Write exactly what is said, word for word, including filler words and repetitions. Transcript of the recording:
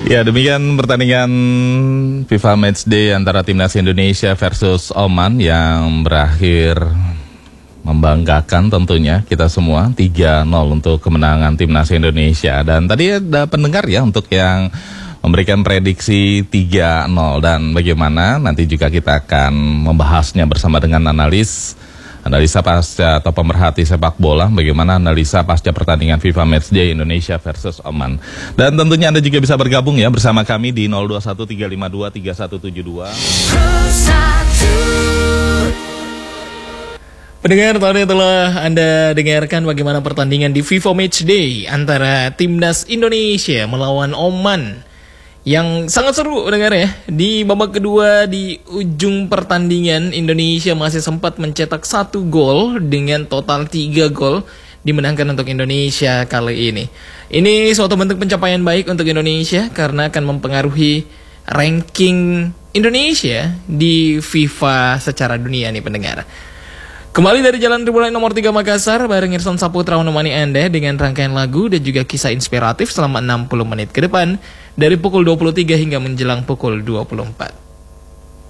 Ya, demikian pertandingan FIFA Matchday antara Timnas Indonesia versus Oman yang berakhir membanggakan tentunya kita semua, tiga nol untuk kemenangan Timnas Indonesia. Dan tadi ada pendengar ya untuk yang memberikan prediksi tiga nol, dan bagaimana nanti juga kita akan membahasnya bersama dengan analis Analisa pasca atau pemerhati sepak bola, bagaimana analisa pasca pertandingan FIFA Matchday Indonesia versus Oman. Dan tentunya Anda juga bisa bergabung ya bersama kami di nol dua satu tiga lima dua tiga satu tujuh dua. Pendengar, tadi telah Anda dengarkan bagaimana pertandingan di FIFA Matchday antara Timnas Indonesia melawan Oman, yang sangat seru dengar ya. Di babak kedua, di ujung pertandingan, Indonesia masih sempat mencetak satu gol dengan total tiga gol dimenangkan untuk Indonesia kali ini. Ini suatu bentuk pencapaian baik untuk Indonesia karena akan mempengaruhi ranking Indonesia di FIFA secara dunia nih pendengar. Kembali dari Jalan Tribunal nomor tiga Makassar, bareng Irsan Saputra menemani Anda dengan rangkaian lagu dan juga kisah inspiratif selama enam puluh menit ke depan, dari pukul dua puluh tiga hingga menjelang pukul dua puluh empat.